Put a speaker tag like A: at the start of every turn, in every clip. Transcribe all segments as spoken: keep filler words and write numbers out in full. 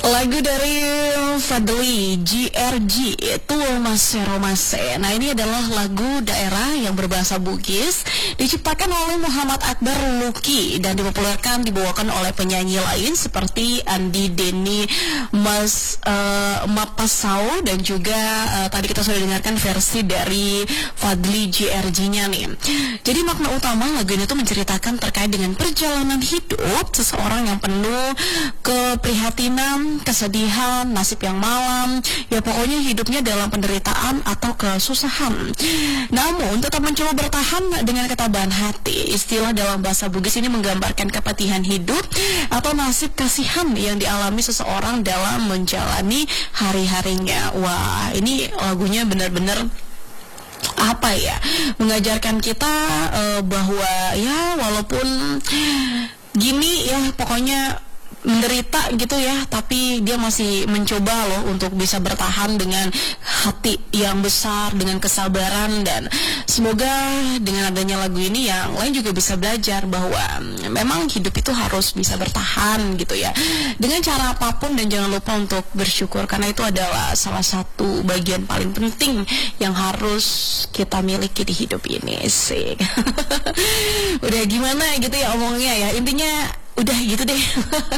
A: Lagu dari Fadly G R G itu Mase Romase. Nah, ini adalah lagu daerah yang berbahasa Bugis, diciptakan oleh Muhammad Akbar Luki dan dipopulerkan dibawakan oleh penyanyi lain seperti Andi Deni Mas uh, Mapasau dan juga uh, tadi kita sudah dengarkan versi dari Fadly G R G-nya nih. Jadi makna utama lagu ini tuh menceritakan terkait dengan perjalanan hidup seseorang yang penuh keprihatinan, kesedihan, nasib yang malam, ya pokoknya hidupnya dalam penderitaan atau kesusahan. Namun tetap mencoba bertahan dengan ketabahan hati. Istilah dalam bahasa Bugis ini menggambarkan kepatihan hidup atau nasib kasihan yang dialami seseorang dalam menjalani hari-harinya. Wah, ini lagunya benar-benar apa ya, mengajarkan kita uh, bahwa ya walaupun gini ya pokoknya menderita gitu ya, tapi dia masih mencoba loh untuk bisa bertahan dengan hati yang besar, dengan kesabaran. Dan semoga dengan adanya lagu ini yang lain juga bisa belajar bahwa memang hidup itu harus bisa bertahan gitu ya, dengan cara apapun, dan jangan lupa untuk bersyukur karena itu adalah salah satu bagian paling penting yang harus kita miliki di hidup ini sih. Udah gimana gitu ya omongnya ya, intinya udah gitu deh.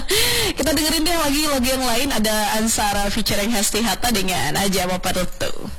A: Kita dengerin deh lagi lagu yang lain, ada Ansara featuring Hesti Hatta dengan Aja Apa Tuh.